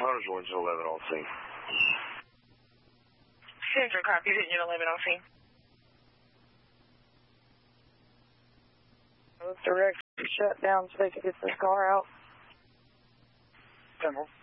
Hunter's going to 11 on scene. Central, copy. Unit 11 on scene. Direct shut down so they can get this car out. Central.